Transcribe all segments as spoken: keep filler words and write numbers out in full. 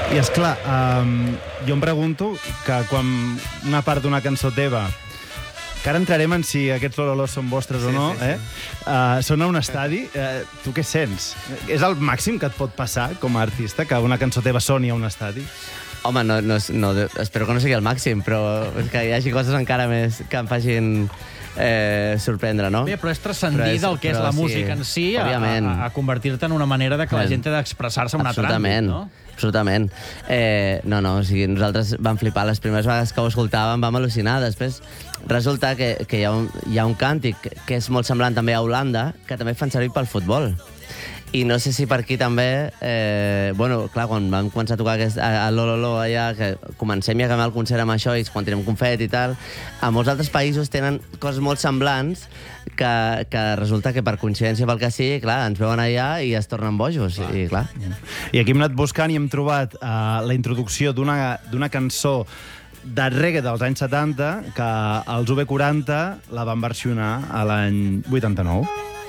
I, esclar, um, jo em pregunto que quan una part d'una cançó teva, que ara entrarem en si aquests lololos són vostres sí, o no, sí, sí. eh? Uh, són a un estadi, uh, tu què sents? És el màxim que et pot passar com a artista, que una cançó teva soni a un estadi? Home, no, no, no, espero que no sigui el màxim, però que hi hagi coses encara més que em facin eh, sorprendre, no? Bé, però és transcendir del que és la sí, música en si a, a, a convertir-te en una manera de que la gent té d'expressar-se en un altre àmbit, no? Absolutament. Eh, no, no, o sigui, nosaltres vam flipar les primeres vegades que ho escoltàvem, vam al·lucinar. Després resulta que, que hi, ha un, hi ha un càntic que és molt semblant també a Holanda, que també fan servir pel futbol. I no sé si per aquí també... Eh, bueno, clar, quan vam començar a tocar aquest, a, a l'Ololo allà, que comencem i acabem el concert amb això i quan tirem confet i tal, a molts altres països tenen coses molt semblants que, que resulta que per coincidència pel que sigui, clar, ens veuen allà i es tornen bojos. Clar. I, clar. I aquí hem anat buscant i hem trobat uh, la introducció d'una cançó de reggae dels anys setanta que els U B quaranta la van versionar a l'any vuitanta-nou.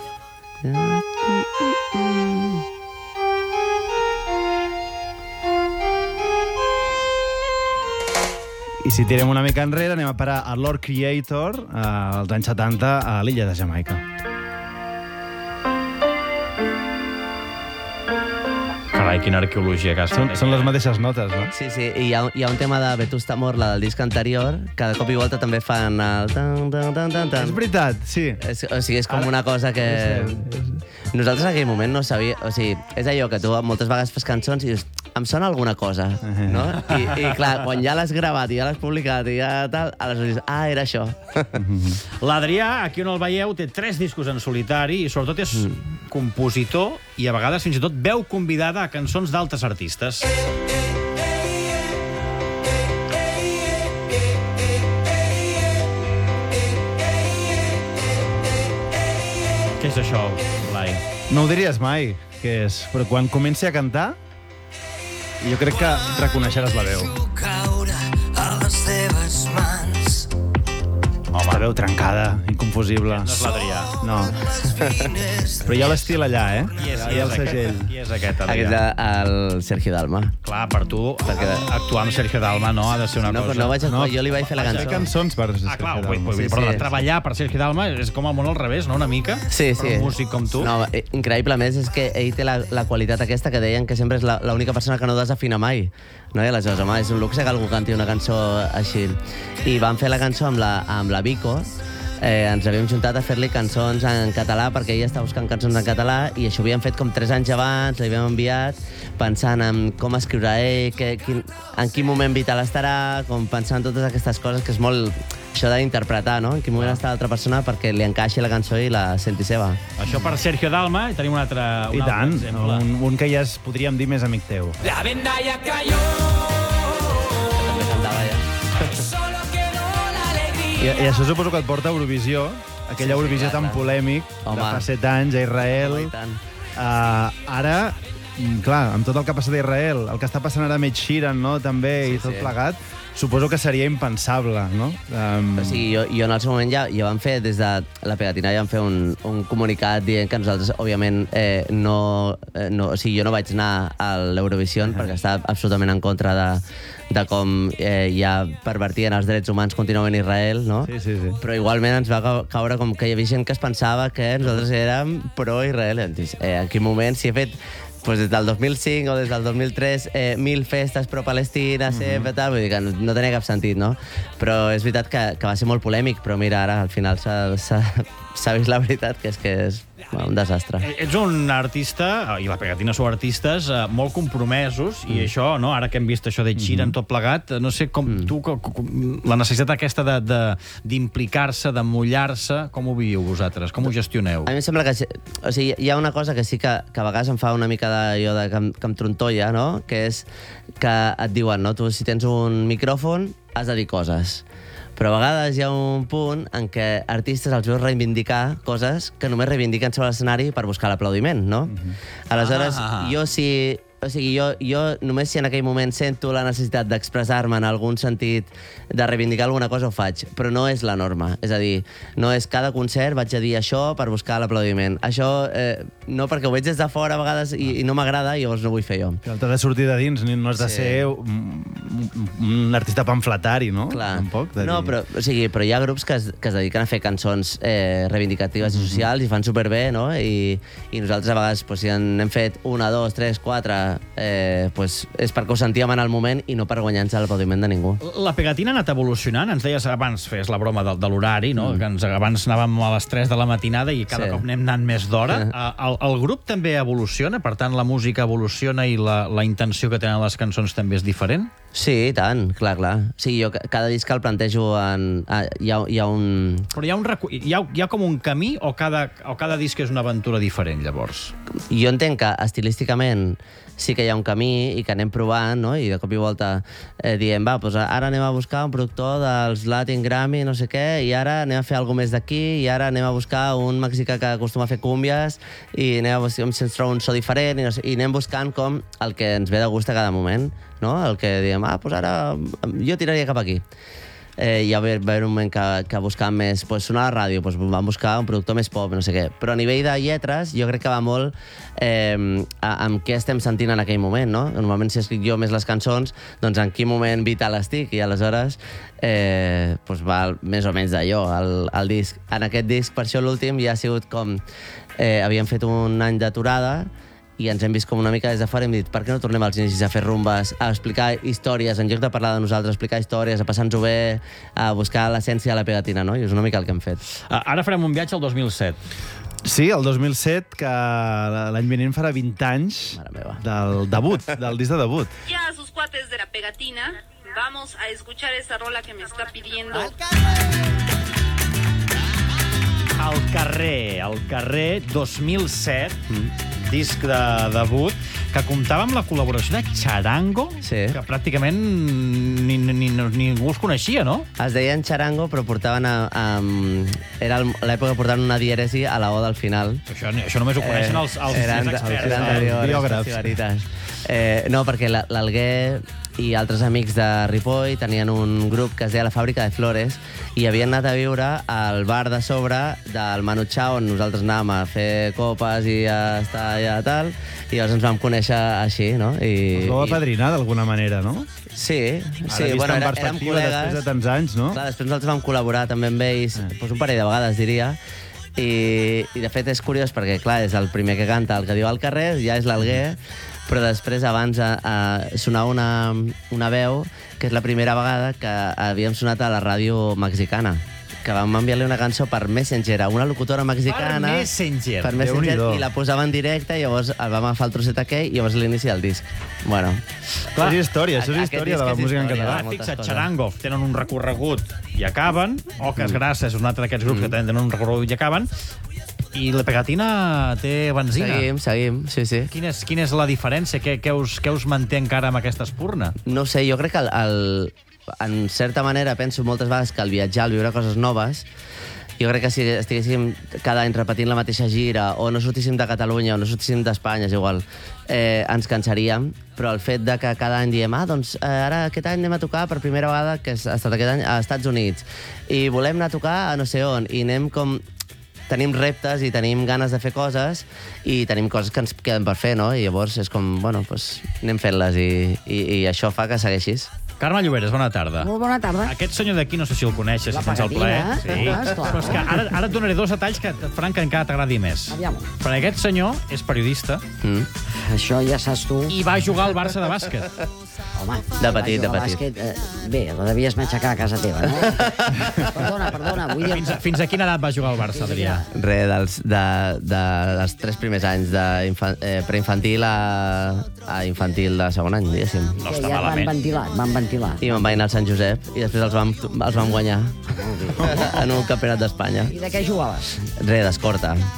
I si tirem una mica enrere, anem a parar a Lord Creator, eh, als anys setanta, a l'illa de Jamaica. Carai, quina arqueologia que has Són, fet. són les mateixes notes, no? Sí, sí, i hi ha, hi ha un tema de Vetusta Morla del disc anterior, que de cop i volta també fan el... Tan, tan, tan, tan, tan. És veritat, sí. És, o sigui, és com una cosa que... Nosaltres en aquell moment no sabia... O sigui, és allò que tu moltes vegades fas cançons i dius, em sona alguna cosa, no? I, i clar, quan ja l'has gravat i ja l'has publicat i ja tal, aleshores dius, ah, era això. L'Adrià, aquí on el veieu, té tres discos en solitari i sobretot és compositor i a vegades fins i tot veu convidada a cançons d'altres artistes. Què és això, Blai? No ho diries mai, què és, però quan comenci a cantar, jo crec que reconeixeràs la veu. Home. La veu trencada, inconfusible. No és l'Adrià. No. Però hi ha l'estil allà, eh? Qui és, hi ha el segell. Qui és aquest, Aquest Adrià? és el Sergio Dalma. Clar, per tu, Perquè... actuar amb Sergio Dalma no ha de ser una no, cosa... No, vaig actuar, No, jo li vaig fer la Fer cançó. cançons per Ah, clar, vull, vull, Sí, perdona, sí. treballar per Sergio Dalma és com el món al revés, no?, una mica? Sí, per sí. un músic com tu. No, eh, increïble, a més, és que ell té la, la qualitat aquesta que deien que sempre és la- l'única persona que no desafina mai. No? I aleshores, home, és un luxe que algú canti una cançó així. I vam fer la cançó amb la, amb la Vico, eh, ens havíem juntat a fer-li cançons en català perquè ella estava buscant cançons en català i això ho havíem fet com tres anys abans, l'havíem enviat pensant en com escriurà ell, que, quin, en quin moment vital estarà, com pensant en totes aquestes coses, que és molt això d'interpretar, no? En quin moment està l'altra persona perquè li encaixi la cançó i la senti seva. Això per Sergio Dalma, i tenim un altre, un I altre tant, exemple. un, un que ja es podríem dir més amic teu. La venda ya cayó. Que també cantava ja. Solo quedó la alegría. I, I això suposo que et porta a Eurovisió, aquella Sí, sí, Eurovisió clar, tan clar. polèmic Home. de fa set anys a Israel. Home, i tant. Uh, ara, mm, clar, amb tot el que passa d'Israel, el que està passant ara amb Ed Sheeran, no?, també, Sí, i tot sí. plegat, suposo que seria impensable, no? Um, O sigui, jo, jo en el seu moment ja, ja vam fer, des de la Pegatina, ja vam fer un, un comunicat dient que nosaltres, òbviament, eh, no, eh, no... O sigui, jo no vaig anar a l'Eurovisió perquè estava absolutament en contra de, de com eh, ja pervertien els drets humans contínuament a Israel, no? Sí, sí, sí. Però igualment ens va ca- caure com que hi havia gent que es pensava que nosaltres érem pro-Israel. Eh, en quin moment, si he fet pues des del dos mil cinc o des del dos mil tres eh, mil festes pro-Palestina, sempre, tal, vull dir que no, no tenia cap sentit, no? Però és veritat que, que va ser molt polèmic, però mira, ara al final s'ha s'ha vist la veritat, que és que és bueno, un desastre. Ets un artista, i la Pegatina sou artistes, eh, molt compromesos, mm. i això, no, ara que hem vist això de Sheeran, mm. tot plegat, no sé com mm. tu, com, com, la necessitat aquesta d'implicar-se, de, de mullar-se, com ho viviu vosaltres? Com ho gestioneu? A mi em sembla que... O sigui, hi ha una cosa que sí que, que a vegades em fa una mica d'allò de, que, em- que em trontolla, no? Que és que et diuen, no? Tu, si tens un micròfon, has de dir coses. Però a vegades hi ha un punt en què artistes els veus reivindicar coses que només reivindiquen sobre l'escenari per buscar l'aplaudiment, no? Mm-hmm. Aleshores, Ah. jo si o sigui, jo, jo només si en aquell moment sento la necessitat d'expressar-me en algun sentit, de reivindicar alguna cosa, ho faig, però no és la norma. És a dir, no és cada concert vaig a dir això per buscar l'aplaudiment. Això, eh, no, perquè ho veig des de fora a vegades i, i no m'agrada, i llavors no vull fer jo. Que t'has de sortir de dins, no has de Sí. ser un, un artista pamfletari, no? Clar. Tampoc, de No, dir- però, o sigui, però hi ha grups que es, que es dediquen a fer cançons eh, reivindicatives i socials i fan superbé, no? I, i nosaltres a vegades, pues, si en hem fet una, dos, tres, quatre, eh, pues, és perquè ho sentíem en el moment i no per guanyar-nos l'aplaudiment de ningú. La pegatina ha anat evolucionant. Ens deies abans, fes la broma de, de l'horari, no? Mm. Que ens, abans anàvem a les tres de la matinada i cada Sí. sí. cop anem anant més d'hora. El, el grup també evoluciona, per tant, la música evoluciona i la, la intenció que tenen les cançons també és diferent? Sí, i tant, clar, clar. Sí, jo ca- cada disc el plantejo en... Ah, hi, ha, hi ha un... Però hi ha, un recu... hi ha, hi ha com un camí o cada, o cada disc és una aventura diferent, llavors? Jo entenc que estilísticament sí que hi ha un camí i que anem provant, no? I de cop i volta eh, diem, va, doncs ara anem a buscar un productor dels Latin Grammy, no sé què, i ara anem a fer alguna més d'aquí, i ara anem a buscar un mexicà que acostuma a fer cúmbies, i anem a buscar si ens troba un so diferent, i, no sé, i anem buscant com el que ens ve de gust a cada moment, no? El que diem, ah, doncs ara jo tiraria cap aquí. Eh, hi va haver, va haver un moment que, que buscàvem més, pues, sonar a la ràdio, pues, vam buscar un productor més pop, no sé què. Però a nivell de lletres, jo crec que va molt eh, a, amb què estem sentint en aquell moment, no? Normalment, si escric jo més les cançons, doncs en quin moment vital estic, i aleshores eh, pues, va més o menys d'allò, el, el disc. En aquest disc, per això l'últim, ja ha sigut com... Eh, havíem fet un any d'aturada, i ens hem vist com una mica des de fora i hem dit, per què no tornem als inicis a fer rumbes, a explicar històries, en lloc de parlar de nosaltres, a explicar històries, a passar-nos-ho bé, a buscar l'essència de la pegatina, no? I és una mica el que hem fet. Ara farem un viatge al dos mil set. Sí, el dos mil set, que l'any vinent farà vint anys Mare meva. del debut, del disc de debut. Ya a sus cuates de la pegatina, vamos a escuchar esa rola que me está pidiendo. Al carrer, al carrer dos mil set, mm. disc de debut, que comptava amb la col·laboració de Charango, Sí. que pràcticament ni, ni, ni, ningú els coneixia, no? Es deien Charango, però portaven a... a era el- l'època que portaven una dièresi a la O del final. Això, això només ho coneixen els, els, eren, els experts. eren no? anteriors, biògrafs. sí, veritat. Eh, no, perquè la- l'Alguer i altres amics de Ripoll tenien un grup que es deia La Fàbrica de Flores i havien anat a viure al bar de sobre del Manu Chao, on nosaltres anàvem a fer copes i a estar allà tal, i llavors ens vam conèixer així, no? I, Us vau i- apadrinar d'alguna manera, no? Sí, Ara sí, vist bueno, en era, érem perspectiva col·legues. després de tants anys, no? Clar, després nosaltres vam col·laborar també amb ells, eh. doncs un parell de vegades, diria, i, i de fet és curiós perquè, clar, és el primer que canta, el que diu al carrer, ja és l'Alguer, però després abans a, a sonar una, una veu, que és la primera vegada que havíem sonat a la ràdio mexicana, que vam enviar-li una cançó per Messenger a una locutora mexicana. Per Messenger. Per Messenger, Déu-n'hi-do. i la posava en directe, i llavors el vam agafar el trosset aquell, i llavors l'inici del disc. Bueno, Clar, és història, això és Aquest història de la disc és música en història. català. Ah, moltes fixa't, coses. Charango, tenen un recorregut i acaben, Oques Grasses, un altre d'aquests grups mm. que tenen un recorregut i acaben, i la pegatina té benzina. seguim, seguim, sí, sí. Quina és, quina és la diferència? Què, què, us, què us manté encara amb aquesta espurna? No ho sé, jo crec que el, el, en certa manera penso moltes vegades que el viatjar, el viure coses noves, jo crec que si estiguéssim cada any repetint la mateixa gira, o no sortíssim de Catalunya, o no sortíssim d'Espanya, és igual, eh, ens cansaríem, però el fet de que cada any diem, ah, doncs eh, ara aquest any anem a tocar per primera vegada, que ha estat aquest any a Estats Units, i volem anar a tocar a no sé on, i anem com... Tenim reptes i tenim ganes de fer coses i tenim coses que ens queden per fer, no? I llavors és com, bueno, doncs anem fent-les i, i, i això fa que segueixis. Carme Lloberes, bona tarda. Molt bona tarda. Aquest senyor d'aquí, no sé si el coneixes, La si tens el Pegatina, plaer. eh? Ah, esclar. Però és que ara, ara et donaré dos detalls que et faran que encara t'agradi més. Aviam. Però aquest senyor és periodista Mm. Això ja saps tu. i va jugar al Barça de bàsquet. Home, De petit, vaig jugar de a petit. Bàsquet, eh, bé, la devies matxacar a casa teva, no? perdona, perdona, vull dir... Fins a, fins a quina edat va jugar al Barça, Adrià? Re, dels, de, de, dels tres primers anys de infan, eh, preinfantil a, a infantil de segon any, diguéssim. No que està ja van malament. ventilar, van ventilar. I me'n vaig anar al Sant Josep i després els vam, els vam guanyar en un campionat d'Espanya. I de què jugaves? Re, d'escorta.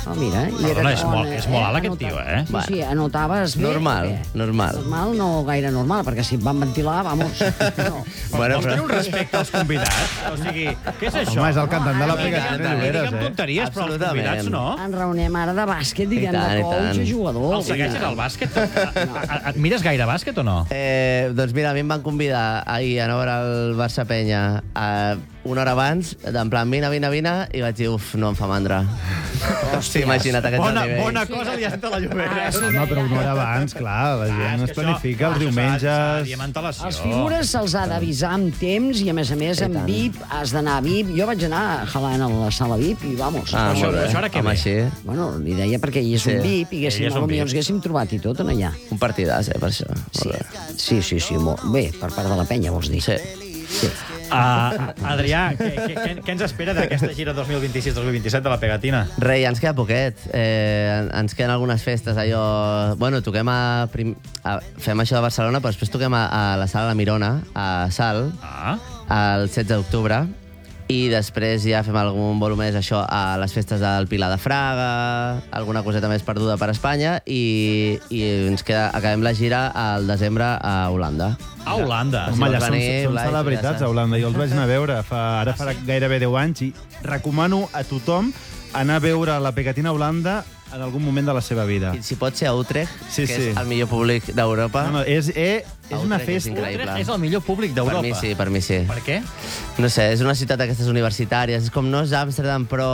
Oh, mira, i Perdona, era és bona, molt- és molt alt aquest Anotava- tio, eh? Sí, sí, anotaves bé. Normal, o què? normal. Normal, no gaire normal, perquè si et van ventilar, vamos... No. Bueno, Vols tenir un però... respecte als convidats? O sigui, què és això? Home, és el cantant de la Ai, Pegatina ai, Lloberes, Digue'm eh? tonteries, però els Absolutament. convidats no. En reuniem ara de bàsquet, diguem, I tant, de i coach tant. a jugador. El segueixes al bàsquet? A- a- Et mires gaire bàsquet o no? Eh, doncs mira, a mi em van convidar ahir a anar a veure el Barça-Penya eh, una hora abans, en plan, vine, vine, vine, i vaig dir, uf, no em fa mandra. Hòstia, imagina't aquest Bona, nivell. bona cosa li has de la Llobera. Ah, sí. Home, però una hora abans, clar, la gent es planifica els diumenges... Amb antelació. Els figures se'ls ha d'avisar amb temps i, a més a més, I amb tant. V I P has d'anar a V I P. Jo vaig anar jalant a la sala V I P i, vamos... Ah, això- molt bé. això ara què Home, ve? així, Bueno, li deia perquè hi és Sí. un V I P i Ell haguéssim, és un potser V I P. ens haguéssim trobat i tot en allà. un partidàs, eh, per això. Sí, Molt bé. sí, sí, sí molt. Bé, per part de la penya, vols dir? Sí. Sí. Uh, Adrià, què, què, què, què ens espera d'aquesta gira dos mil vint-i-sis dos mil vint-i-set de la Pegatina? Rei, ens queda poquet. Eh, ens queden algunes festes, allò... Bueno, toquem a... Prim... a... Fem això de Barcelona, però després toquem a, a la sala La Mirona, a Salt, Ah, el setze d'octubre, i després ja fem algun volum més això a les festes del Pilar de Fraga, alguna coseta més perduda per Espanya, i, i ens queda, acabem la gira al desembre a Holanda. a Holanda. Sí, Home, allà vols són, venir, són Blai, celebritats ja a Holanda. Jo els vaig anar a veure fa, ara farà gairebé deu anys i recomano a tothom anar a veure la Pegatina a Holanda en algun moment de la seva vida. I si pot ser a Utrecht, Sí, que sí. és el millor públic d'Europa. No, no, és, eh, és A una Utrecht és festa... increïble. Utrecht és el millor públic Per d'Europa. mi sí, per mi sí. Per què? No sé, és una ciutat d'aquestes universitàries, és com no és Amsterdam, però...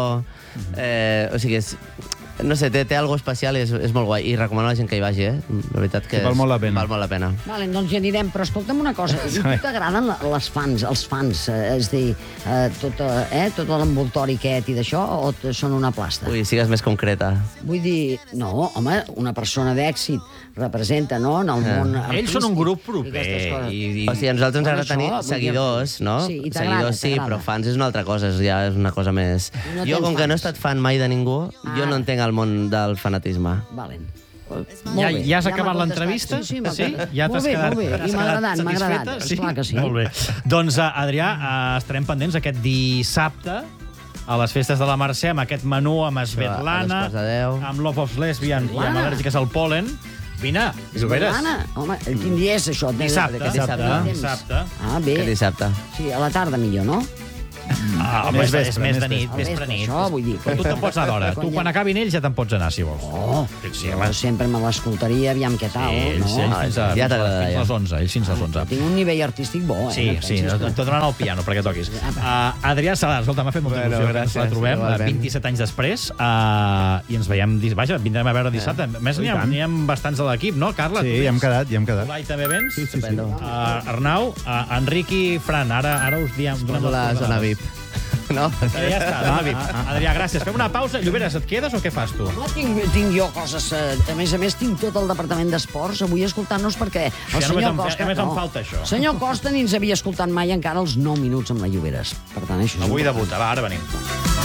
Eh, o sigui, és... No sé, té, té algo especial i és, és molt guai. I recomano a la gent que hi vagi, eh? La veritat que Sí, val és- molt la pena. Val molt la pena. Vale, doncs ja anirem, però escolta'm una cosa. I a tu t'agraden la- les fans, els fans? Eh, és a dir, eh, tot, eh, tot l'envoltori aquest i d'això, o t- són una plasta? Ui, sigues més concreta. Vull dir, no, home, una persona d'èxit representa, no?, en el món artístic. Ells són un grup i proper. aquestes coses. I, i... O sigui, a nosaltres ens Bueno, agrada tenir això, vull dir- seguidors, no? Sí, i t'agrada, seguidors sí, t'agrada. però fans és una altra cosa, és, ja és una cosa més... I no jo, tens com que no he fans. estat fan mai de ningú, jo Ah. no entenc el món del fanatisme. Valen. Ja, ja has m'ha acabat contestat. l'entrevista? Sí, sí, m'ha sí? contestat. Ja Molt t'has bé, quedat, molt bé. t'has I m'ha quedat agradat, m'ha satisfeta? agradat. Esclar que sí. Molt bé. Doncs, uh, Adrià, uh, estarem pendents aquest dissabte a les festes de la Mercè, amb aquest menú amb a Svetlana, dos quarts de deu. amb Love of Lesbian i amb Svetlana. al·lèrgiques al pol·len. Vine, Lloberes. Anna, home, quin dia és això? Dissabte. D'aquest Dissabte. temps. Dissabte. Ah, Aquest bé. dissabte. Sí, a la tarda millor, no? Ah, Més és, vespre, és més de més nit, Al més vespre, de nit. això vull dir. Però tu te'n pots anar d'hora. Tu, quan acabin ells, ja te'n pots anar, si vols. Oh, Sí, jo home. sempre me l'escoltaria, aviam què tal, ells, no? ells fins, a, ja fins, a, t'agrada, fins a ja. les onze. Ells fins a les onze. Tinc un nivell artístic bo, eh? Sí, no sí, pensis et que- donaran el piano perquè toquis. Uh, Adrià Salà, escolta, m'ha fet molta Bueno, il·lusió que ens gràcies, la trobem, uh, igualment. vint-i-set anys després, uh, i ens veiem, dis- vaja, vindrem a veure dissabte. A més, n'hi ha, tant. n'hi ha bastants de l'equip, no, Carla? Sí, Tu ja hem vens? quedat, ja hem quedat. Blai, també vens? Sí, sí, sí. Estupendo. Uh, Arnau, uh, Enric i Fran, ara, ara us diem... Som a la zona V I P. No? Eh, ja està, zona V I P. Adrià, gràcies. Fem una pausa. Lloberes, et quedes o què fas tu? No, tinc, tinc jo coses... Eh, a més a més, tinc tot el departament d'esports avui escoltant-nos perquè el Ja només senyor em- Costa... només em falta això. Senyor Costa ni ens havia escoltat mai encara els nou minuts amb la Lloberes. Per tant, això és Avui important. debuta, va, ara venim.